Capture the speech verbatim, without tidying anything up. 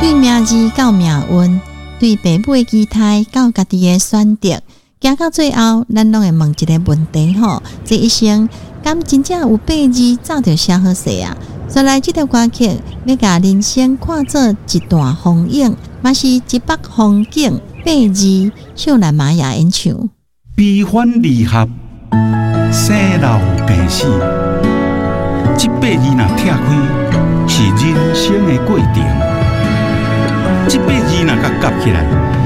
对名字到命运，对父母的期待到家己的选择，行到最后，咱拢会问一个问题吼：这一生，敢真正有八字早就写好势啊？所以这条歌曲要甲人生看作一段风影，嘛是一北风景。八字秀兰玛雅演唱， 悲欢离合，生老病死，这八字若拆开，是人生的过程。这八字若甲夹起来，